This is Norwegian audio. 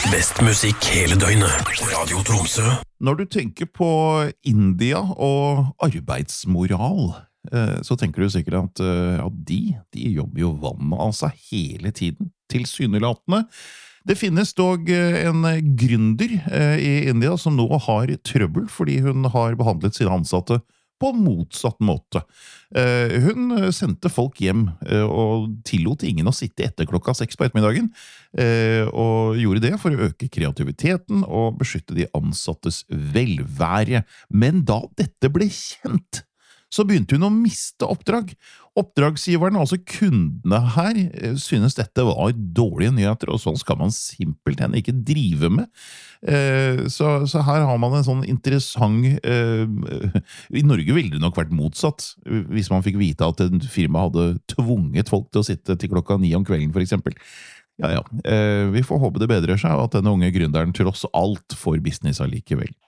Best musikk hele døgnet. Radio Tromsø. Når du tenker på India og arbeidsmoral, så tenker du sikkert at ja, de jobber jo vannet av seg hele tiden, tilsynelatende. Det finnes dog en gründer i India som nå har trøbbel fordi hun har behandlet sine ansatte på motsatt måte. Hun sendte folk hjem og tillot ingen å sitte etter klokka 6 på ettermiddagen, og gjorde det for å øke kreativiteten og beskytte de ansattes velvære. Men da dette ble kjent, så begynte hun å miste oppdrag. Oppdragsgiverne, altså kundene her, synes dette var dårlige nyheter, og sånn skal man simpelthen ikke drive med. Så her har man en sånn interessant... I Norge ville det nok vært motsatt, hvis man fikk vite at en firma hadde tvunget folk til å sitte til klokka 9 om kvelden, for eksempel. Ja, vi får håpe det bedrer seg, og at denne unge gründeren tross alt får business allikevel.